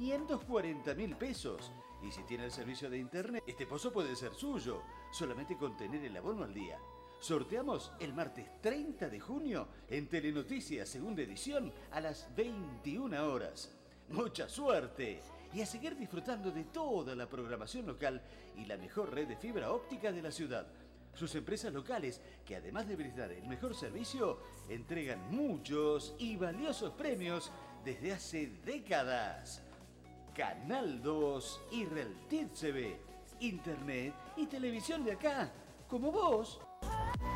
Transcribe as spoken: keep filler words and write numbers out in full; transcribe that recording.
quinientos cuarenta mil pesos. Y si tiene el servicio de internet, este pozo puede ser suyo, solamente con tener el abono al día. Sorteamos el martes treinta de junio en Telenoticias, segunda edición, a las veintiuna horas. ¡Mucha suerte! Y a seguir disfrutando de toda la programación local y la mejor red de fibra óptica de la ciudad. Sus empresas locales, que además de brindar el mejor servicio, entregan muchos y valiosos premios desde hace décadas. Canal dos y Reltiv C V, Internet y televisión de acá, como vos.